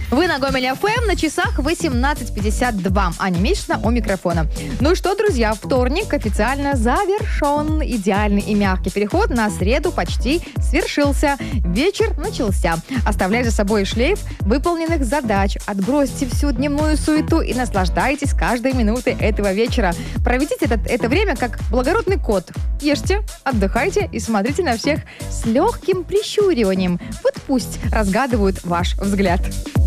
Вы на Гомель ФМ, на часах 18:52. Аня Мишина у микрофона. Ну что, друзья, вторник официально завершен. Идеальный и мягкий переход на среду почти свершился. Вечер начался. Оставляйте за собой шлейф выполненных задач. Отбросьте всю дневную суету и наслаждайтесь каждой минутой этого вечера. Проведите это время как благородный кот. Ешьте, отдыхайте и смотрите на всех с легким прищуриванием. Вот пусть разгадывают ваш взгляд.